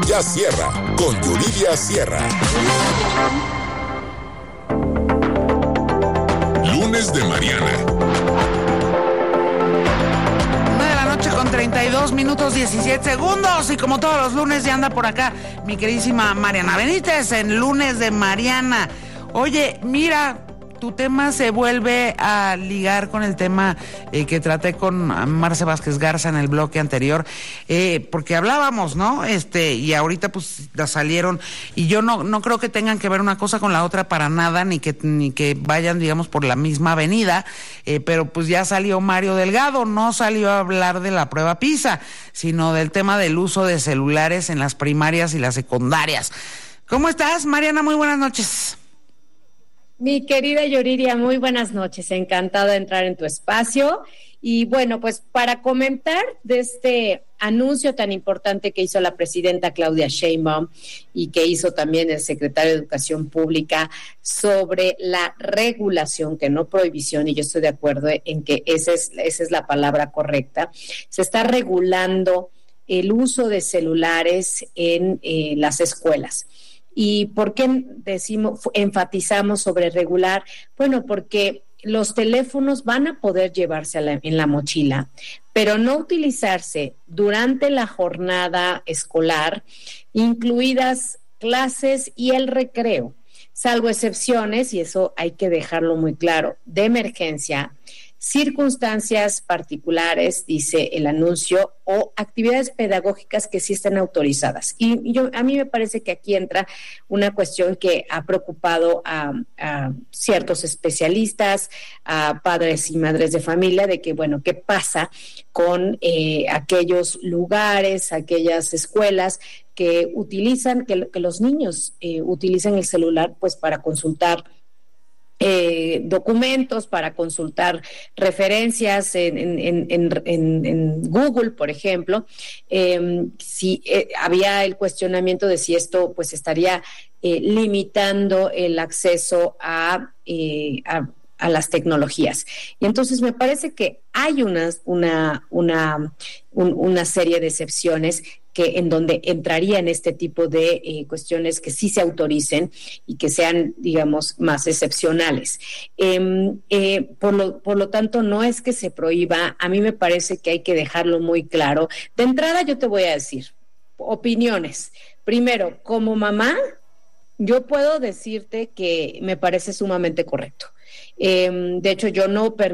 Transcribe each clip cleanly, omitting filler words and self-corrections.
Ya cierra con Yuridia Sierra. Lunes de Mariana. 32 minutos 17 segundos y como todos los lunes ya anda por acá mi queridísima Mariana Benítez en Lunes de Mariana. Oye, mira, tu tema se vuelve a ligar con el tema que traté con Marce Vázquez Garza en el bloque anterior, porque hablábamos, ¿no? Y ahorita pues salieron, y yo no creo que tengan que ver una cosa con la otra para nada, ni que vayan, digamos, por la misma avenida, pero pues ya salió Mario Delgado, no salió a hablar de la prueba PISA, sino del tema del uso de celulares en las primarias y las secundarias. ¿Cómo estás, Mariana? Muy buenas noches. Mi querida Yuridia, muy buenas noches, encantada de entrar en tu espacio. Y bueno, pues para comentar de este anuncio tan importante que hizo la presidenta Claudia Sheinbaum y que hizo también el secretario de Educación Pública sobre la regulación, que no prohibición, y yo estoy de acuerdo en que esa es la palabra correcta. Se está regulando el uso de celulares en las escuelas. ¿Y por qué enfatizamos sobre regular? Bueno, porque los teléfonos van a poder llevarse en la mochila, pero no utilizarse durante la jornada escolar, incluidas clases y el recreo, salvo excepciones, y eso hay que dejarlo muy claro, de emergencia, circunstancias particulares, dice el anuncio, o actividades pedagógicas que sí están autorizadas. Y a mí me parece que aquí entra una cuestión que ha preocupado a ciertos especialistas, a padres y madres de familia, de que, bueno, ¿qué pasa con aquellos lugares, aquellas escuelas que utilizan, que los niños utilizan el celular pues para consultar documentos, para consultar referencias en Google, por ejemplo? Si había el cuestionamiento de si esto pues estaría limitando el acceso a las tecnologías. Y entonces me parece que hay una serie de excepciones que en donde entrarían este tipo de cuestiones que sí se autoricen y que sean, digamos, más excepcionales. Por lo tanto, no es que se prohíba, a mí me parece que hay que dejarlo muy claro. De entrada, yo te voy a decir opiniones. Primero, como mamá, yo puedo decirte que me parece sumamente correcto. De hecho, yo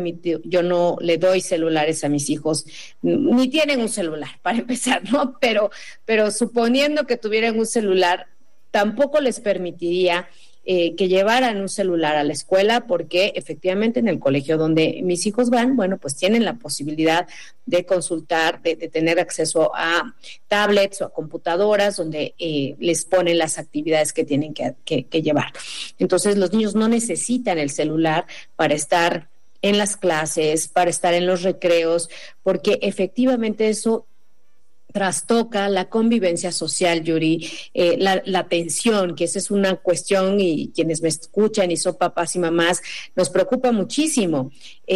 no le doy celulares a mis hijos, ni tienen un celular, para empezar, ¿no? Pero suponiendo que tuvieran un celular, tampoco les permitiría que llevaran un celular a la escuela, porque efectivamente en el colegio donde mis hijos van, bueno, pues tienen la posibilidad de consultar, de tener acceso a tablets o a computadoras donde les ponen las actividades que tienen que llevar. Entonces los niños no necesitan el celular para estar en las clases, para estar en los recreos, porque efectivamente eso trastoca la convivencia social, Yuri, la atención, que esa es una cuestión, y quienes me escuchan y son papás y mamás, nos preocupa muchísimo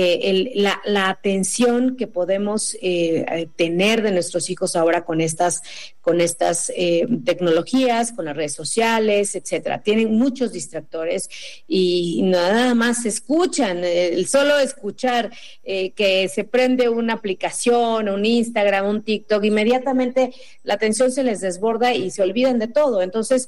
la atención que podemos tener de nuestros hijos ahora con estas tecnologías, con las redes sociales, etcétera. Tienen muchos distractores y nada más escuchan, el solo escuchar que se prende una aplicación, un Instagram, un TikTok, inmediatamente la atención se les desborda y se olvidan de todo. Entonces,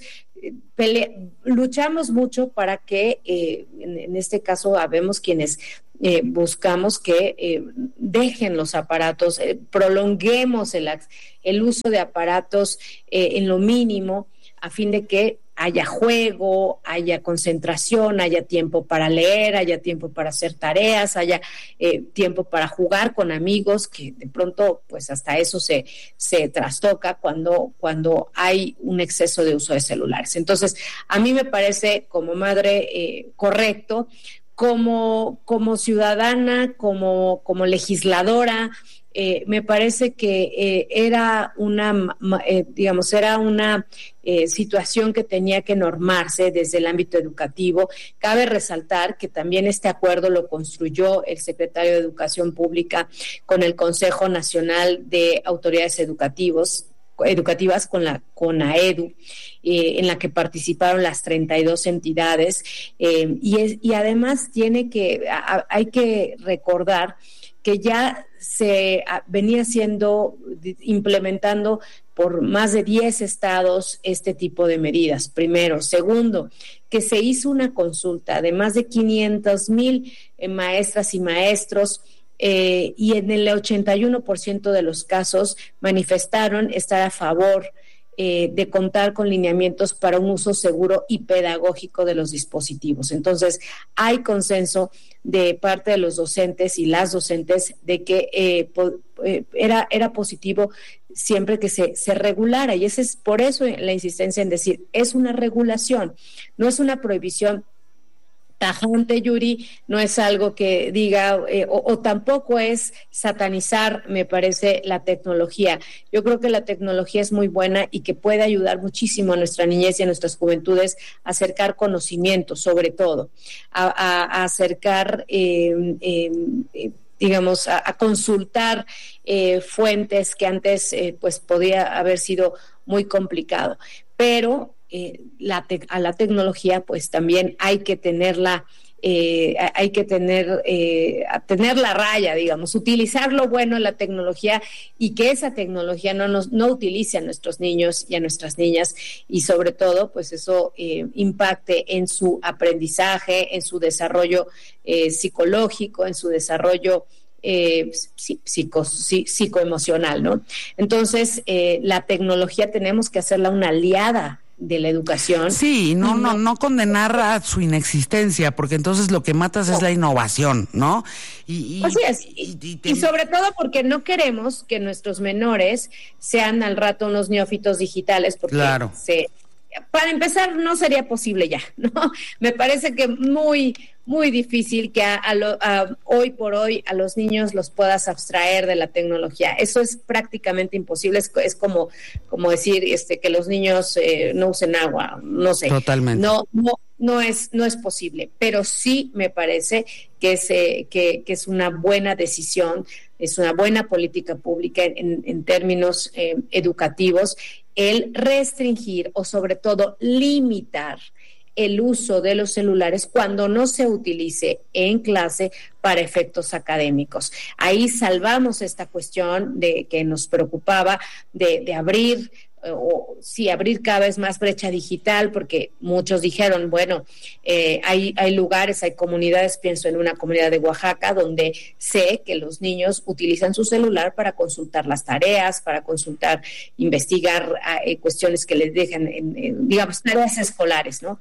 luchamos mucho para que, en este caso, habemos quienes buscamos que dejen los aparatos, prolonguemos el uso de aparatos en lo mínimo, a fin de que haya juego, haya concentración, haya tiempo para leer, haya tiempo para hacer tareas, haya tiempo para jugar con amigos, que de pronto pues hasta eso se trastoca cuando hay un exceso de uso de celulares. Entonces, a mí me parece como madre correcto, como ciudadana, como legisladora, me parece que era una situación que tenía que normarse desde el ámbito educativo. Cabe resaltar que también este acuerdo lo construyó el secretario de Educación Pública con el Consejo Nacional de Autoridades Educativas, educativas con la CONAEDU, en la que participaron las 32 entidades, y además hay que recordar que ya se venía implementando por más de 10 estados este tipo de medidas, primero. Segundo, que se hizo una consulta de más de 500,000 maestras y maestros, y en el 81% de los casos manifestaron estar a favor de contar con lineamientos para un uso seguro y pedagógico de los dispositivos. Entonces, hay consenso de parte de los docentes y las docentes de que era positivo siempre que se regulara, y ese es por eso la insistencia en decir, es una regulación, no es una prohibición tajante, Yuri, no es algo que diga, o tampoco es satanizar, me parece, la tecnología. Yo creo que la tecnología es muy buena y que puede ayudar muchísimo a nuestra niñez y a nuestras juventudes a acercar conocimiento, sobre todo, a acercar, digamos, a consultar fuentes que antes pues podía haber sido muy complicado. Pero a la tecnología pues también hay que tenerla, tener la raya, digamos, utilizar lo bueno de la tecnología y que esa tecnología no utilice a nuestros niños y a nuestras niñas, y sobre todo pues eso impacte en su aprendizaje, en su desarrollo psicológico, en su desarrollo psicoemocional, ¿no? Entonces, la tecnología tenemos que hacerla una aliada de la educación. Sí, no condenar a su inexistencia, porque entonces lo que matas es la innovación, ¿no? Así es, y sobre todo porque no queremos que nuestros menores sean al rato unos neófitos digitales, porque claro. Para empezar, no sería posible ya, ¿no? Me parece que muy difícil que hoy por hoy a los niños los puedas abstraer de la tecnología. Eso es prácticamente imposible. Es como decir que los niños no usen agua, no sé. Totalmente. No es posible, pero sí me parece que es una buena decisión, es una buena política pública en términos educativos, el restringir o sobre todo limitar el uso de los celulares cuando no se utilice en clase para efectos académicos. Ahí salvamos esta cuestión de que nos preocupaba de abrir abrir cada vez más brecha digital, porque muchos dijeron, bueno, hay lugares, hay comunidades, pienso en una comunidad de Oaxaca, donde sé que los niños utilizan su celular para consultar las tareas, para investigar cuestiones que les dejan, digamos, tareas escolares, ¿no?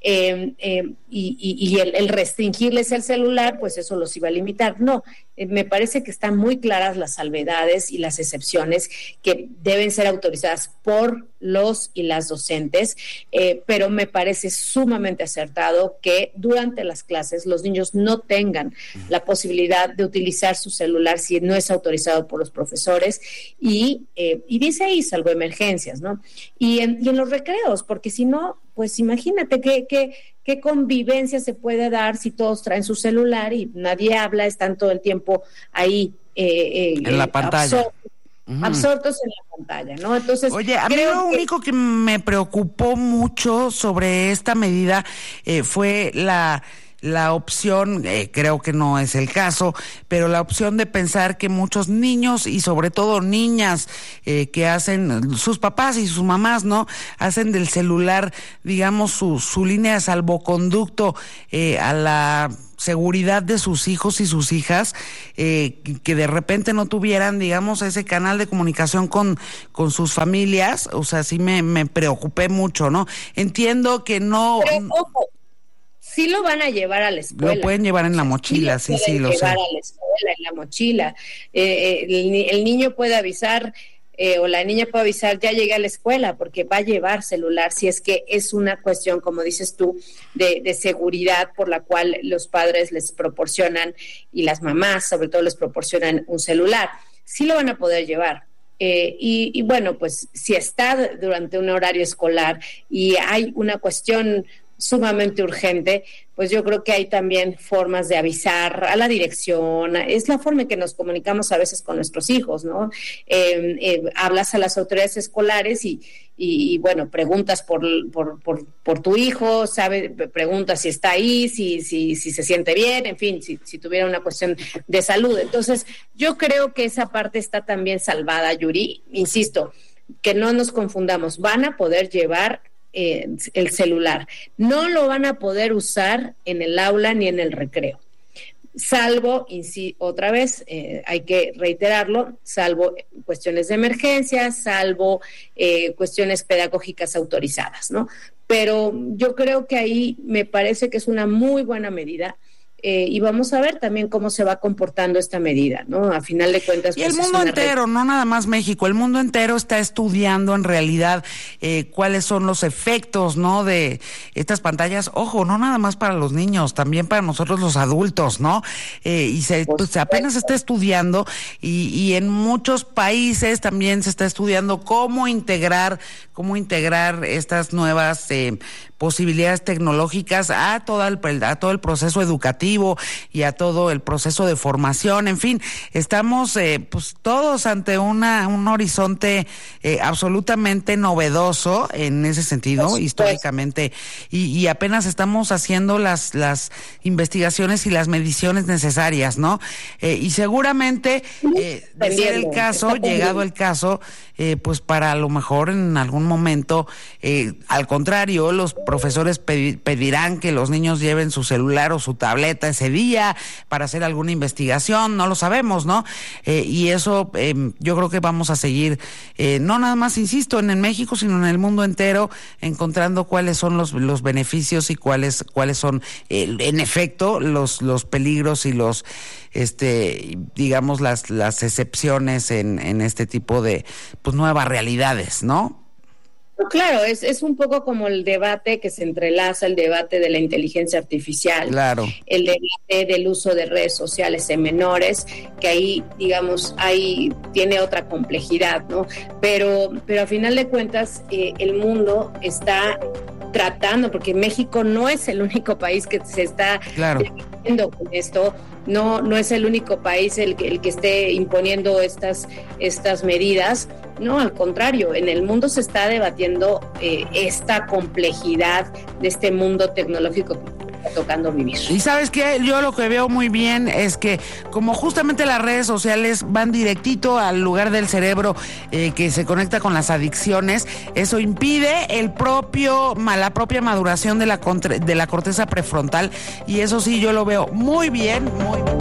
Y el restringirles el celular, pues eso los iba a limitar. No, me parece que están muy claras las salvedades y las excepciones que deben ser autorizadas por los y las docentes, pero me parece sumamente acertado que durante las clases los niños no tengan la posibilidad de utilizar su celular si no es autorizado por los profesores, y dice ahí, salvo emergencias, ¿no? Y en los recreos, porque si no, pues imagínate qué convivencia se puede dar si todos traen su celular y nadie habla, están todo el tiempo ahí en la pantalla. Absortos en la pantalla, ¿no? Entonces, oye, a mí lo único que me preocupó mucho sobre esta medida fue la opción, creo que no es el caso, pero la opción de pensar que muchos niños y sobre todo niñas que hacen, sus papás y sus mamás, ¿no? Hacen del celular, digamos, su línea de salvoconducto a la seguridad de sus hijos y sus hijas, que de repente no tuvieran, digamos, ese canal de comunicación con sus familias. O sea, sí me preocupé mucho, ¿no? Entiendo que no... Pero, ojo, sí lo van a llevar a la escuela. Lo pueden llevar en la mochila, sí, lo sé. Llevar a la escuela, en la mochila. El niño puede avisar, o la niña puede avisar, ya llegué a la escuela, porque va a llevar celular, si es que es una cuestión, como dices tú, de seguridad, por la cual los padres les proporcionan, y las mamás sobre todo les proporcionan un celular. Sí lo van a poder llevar. Y bueno, pues si está durante un horario escolar y hay una cuestión sumamente urgente, pues yo creo que hay también formas de avisar a la dirección. Es la forma en que nos comunicamos a veces con nuestros hijos, ¿no? Hablas a las autoridades escolares y bueno, preguntas por tu hijo, preguntas si está ahí, si se siente bien, en fin, si tuviera una cuestión de salud. Entonces, yo creo que esa parte está también salvada, Yuri. Insisto, que no nos confundamos, van a poder llevar el celular, no lo van a poder usar en el aula ni en el recreo, salvo, otra vez, hay que reiterarlo, salvo cuestiones de emergencia, salvo cuestiones pedagógicas autorizadas, ¿no? Pero yo creo que ahí me parece que es una muy buena medida. Y vamos a ver también cómo se va comportando esta medida, ¿no? A final de cuentas... Y el mundo entero, no nada más México, el mundo entero está estudiando en realidad cuáles son los efectos, ¿no? De estas pantallas, ojo, no nada más para los niños, también para nosotros los adultos, ¿no? Pues apenas se está estudiando y en muchos países también se está estudiando cómo integrar estas nuevas posibilidades tecnológicas a todo el proceso educativo y a todo el proceso de formación. En fin, estamos pues todos ante un horizonte absolutamente novedoso en ese sentido, históricamente, y apenas estamos haciendo las investigaciones y las mediciones necesarias, ¿no? Y seguramente, de ser el caso, llegado el caso, pues para a lo mejor en algún momento, al contrario, los profesores pedirán que los niños lleven su celular o su tableta ese día para hacer alguna investigación, no lo sabemos, ¿no? Y eso yo creo que vamos a seguir, no nada más, insisto, en México, sino en el mundo entero, encontrando cuáles son los beneficios y cuáles son, en efecto, los peligros y los digamos las excepciones en este tipo de pues nuevas realidades, ¿no? Claro, es un poco como el debate que se entrelaza, el debate de la inteligencia artificial, claro, el debate del uso de redes sociales en menores, que ahí, digamos, ahí tiene otra complejidad, ¿no? Pero a final de cuentas, el mundo está tratando, porque México no es el único país que se está debatiendo con esto, no es el único país el que esté imponiendo estas medidas. No, al contrario, en el mundo se está debatiendo esta complejidad de este mundo tecnológico que está tocando vivir. Y sabes qué, yo lo que veo muy bien es que como justamente las redes sociales van directito al lugar del cerebro que se conecta con las adicciones, eso impide la propia maduración de la corteza prefrontal, y eso sí yo lo veo muy bien, muy bien.